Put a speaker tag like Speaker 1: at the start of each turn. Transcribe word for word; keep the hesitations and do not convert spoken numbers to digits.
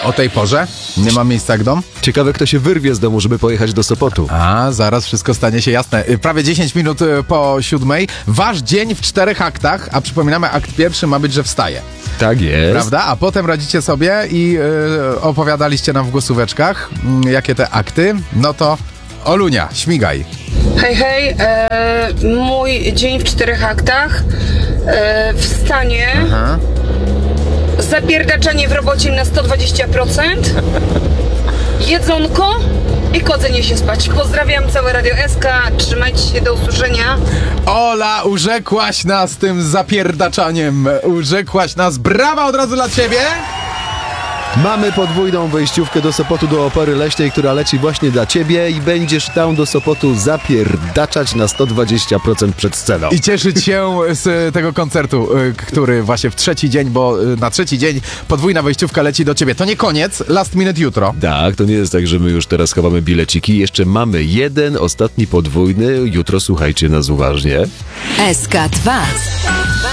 Speaker 1: o tej porze? Nie ma miejsca jak dom?
Speaker 2: Ciekawe, kto się wyrwie z domu, żeby pojechać do Sopotu.
Speaker 1: A, zaraz wszystko stanie się jasne. Prawie dziesięć minut po siódmej. Wasz dzień w czterech aktach, a przypominamy, akt pierwszy ma być, że wstaje.
Speaker 2: Tak jest.
Speaker 1: Prawda? A potem radzicie sobie i yy, opowiadaliście nam w głosóweczkach, yy, jakie te akty. No to Olunia, śmigaj.
Speaker 3: Hej, hej, e, mój dzień w czterech aktach, e, wstanie,
Speaker 1: Aha.
Speaker 3: zapierdaczanie w robocie na sto dwadzieścia procent, jedzonko i kładzenie się spać. Pozdrawiam, całe Radio S K, trzymajcie się, do usłyszenia.
Speaker 1: Ola, urzekłaś nas tym zapierdaczaniem, urzekłaś nas, brawa od razu dla ciebie!
Speaker 2: Mamy podwójną wejściówkę do Sopotu, do Opery Leśnej, która leci właśnie dla ciebie i będziesz tam do Sopotu zapierdaczać na sto dwadzieścia procent przed sceną.
Speaker 1: I cieszyć się z tego koncertu, który właśnie w trzeci dzień, bo na trzeci dzień podwójna wejściówka leci do ciebie. To nie koniec, last minute jutro.
Speaker 2: Tak, to nie jest tak, że my już teraz chowamy bileciki. Jeszcze mamy jeden, ostatni podwójny. Jutro słuchajcie nas uważnie.
Speaker 4: S K dwa.